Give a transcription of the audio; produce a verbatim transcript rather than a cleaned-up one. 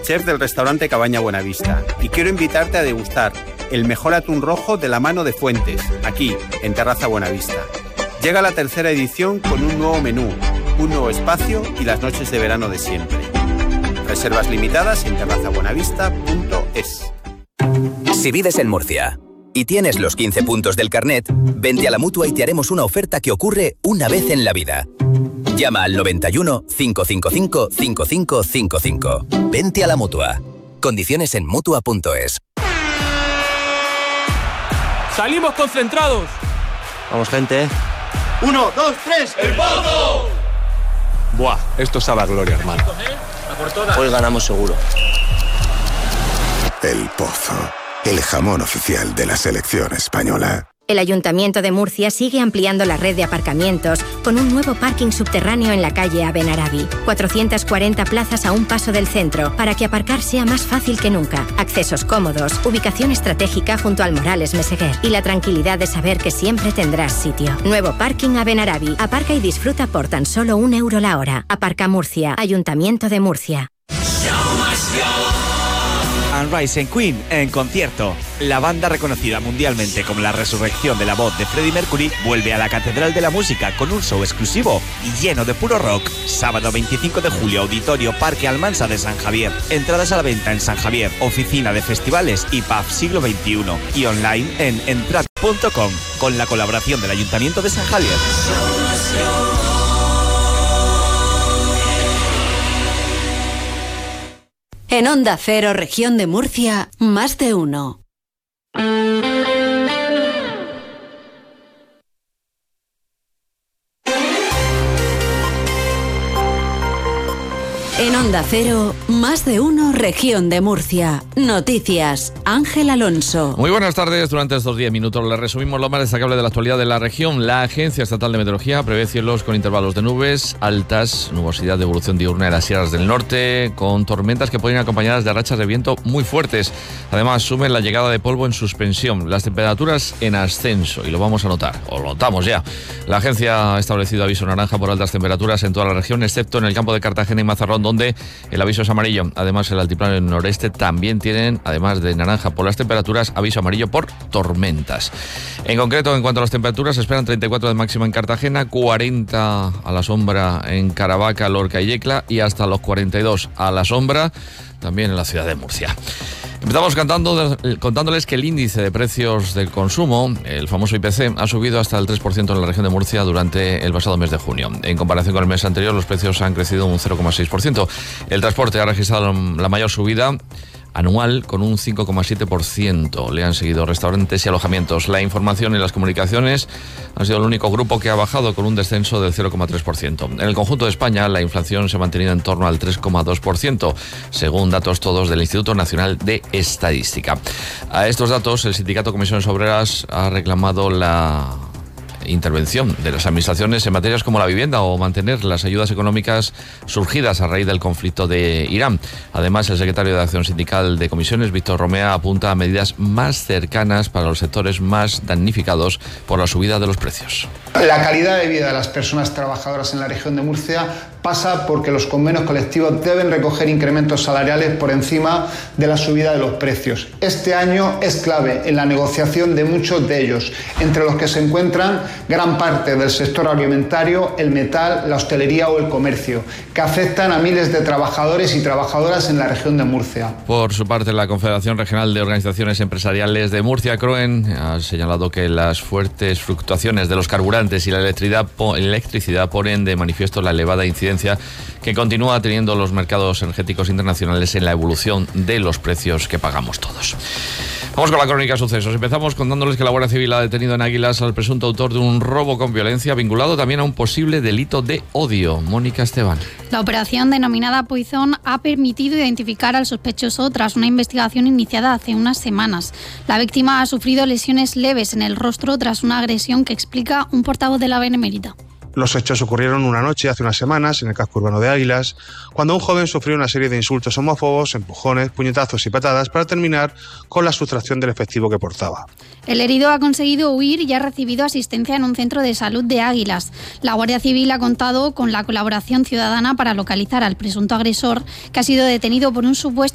chef del restaurante Cabaña Buenavista, y quiero invitarte a degustar el mejor atún rojo de la mano de Fuentes, aquí, en Terraza Buenavista. Llega la tercera edición con un nuevo menú, un nuevo espacio y las noches de verano de siempre. Reservas limitadas en terraza buenavista punto es. Si vives en Murcia y tienes los quince puntos del carnet, vente a la Mutua y te haremos una oferta que ocurre una vez en la vida. Llama al noventa y uno, cinco cinco cinco, cinco cinco cinco cinco. Vente a la Mutua. Condiciones en mutua punto es. ¡Salimos concentrados! Vamos, gente. Uno, dos, tres. ¡El Pozo! Buah, esto sabe a gloria, hermano. Hoy ganamos seguro. El Pozo, el jamón oficial de la selección española. El Ayuntamiento de Murcia sigue ampliando la red de aparcamientos con un nuevo parking subterráneo en la calle Abenarabi. cuatrocientas cuarenta plazas a un paso del centro para que aparcar sea más fácil que nunca. Accesos cómodos, ubicación estratégica junto al Morales Meseguer y la tranquilidad de saber que siempre tendrás sitio. Nuevo parking Abenarabi. Aparca y disfruta por tan solo un euro la hora. Aparca Murcia. Ayuntamiento de Murcia. And Rising Queen en concierto. La banda reconocida mundialmente como la resurrección de la voz de Freddie Mercury vuelve a la Catedral de la Música con un show exclusivo y lleno de puro rock. Sábado veinticinco de julio, Auditorio Parque Almansa de San Javier. Entradas a la venta en San Javier, Oficina de Festivales y P A F Siglo veintiuno y online en entrad punto com con la colaboración del Ayuntamiento de San Javier. En Onda Cero, Región de Murcia, más de uno. En Onda Cero, más de uno, Región de Murcia. Noticias, Ángel Alonso. Muy buenas tardes. Durante estos diez minutos les resumimos lo más destacable de la actualidad de la región. La Agencia Estatal de Meteorología prevé cielos con intervalos de nubes altas, nubosidad de evolución diurna en las sierras del norte, con tormentas que pueden ir acompañadas de rachas de viento muy fuertes. Además, sumen la llegada de polvo en suspensión, las temperaturas en ascenso, y lo vamos a notar, o lo notamos ya. La agencia ha establecido aviso naranja por altas temperaturas en toda la región, excepto en el campo de Cartagena y Mazarrón, donde el aviso es amarillo. Además, el altiplano y el noreste también tienen, además de naranja por las temperaturas, aviso amarillo por tormentas. En concreto, en cuanto a las temperaturas, se esperan treinta y cuatro de máxima en Cartagena, cuarenta a la sombra en Caravaca, Lorca y Yecla, y hasta los cuarenta y dos a la sombra también en la ciudad de Murcia. Empezamos cantando, contándoles que el índice de precios del consumo, el famoso I P C, ha subido hasta el tres por ciento en la región de Murcia durante el pasado mes de junio. En comparación con el mes anterior, los precios han crecido un cero coma seis por ciento. El transporte ha registrado la mayor subida anual con un cinco coma siete por ciento. Le han seguido restaurantes y alojamientos. La información y las comunicaciones han sido el único grupo que ha bajado con un descenso del cero coma tres por ciento. En el conjunto de España, la inflación se ha mantenido en torno al tres coma dos por ciento, según datos todos del Instituto Nacional de Estadística. A estos datos, el sindicato Comisiones Obreras ha reclamado la intervención de las administraciones en materias como la vivienda o mantener las ayudas económicas surgidas a raíz del conflicto de Irán. Además, el secretario de Acción Sindical de Comisiones, Víctor Romea, apunta a medidas más cercanas para los sectores más damnificados por la subida de los precios. La calidad de vida de las personas trabajadoras en la región de Murcia pasa porque los convenios colectivos deben recoger incrementos salariales por encima de la subida de los precios. Este año es clave en la negociación de muchos de ellos, entre los que se encuentran gran parte del sector alimentario, el metal, la hostelería o el comercio, que afectan a miles de trabajadores y trabajadoras en la región de Murcia. Por su parte, la Confederación Regional de Organizaciones Empresariales de Murcia, CROEN, ha señalado que las fuertes fluctuaciones de los carburantes y la electricidad, electricidad ponen de manifiesto la elevada incidencia que continúa teniendo los mercados energéticos internacionales en la evolución de los precios que pagamos todos. Vamos con la crónica de sucesos. Empezamos contándoles que la Guardia Civil ha detenido en Águilas al presunto autor de un robo con violencia vinculado también a un posible delito de odio. Mónica Esteban. La operación denominada Poizón ha permitido identificar al sospechoso tras una investigación iniciada hace unas semanas. La víctima ha sufrido lesiones leves en el rostro tras una agresión que explica un portavoz de la Benemérita. Los hechos ocurrieron una noche hace unas semanas en el casco urbano de Águilas, cuando un joven sufrió una serie de insultos homófobos, empujones, puñetazos y patadas para terminar con la sustracción del efectivo que portaba. El herido ha conseguido huir y ha recibido asistencia en un centro de salud de Águilas. La Guardia Civil ha contado con la colaboración ciudadana para localizar al presunto agresor, que ha sido detenido por un supuesto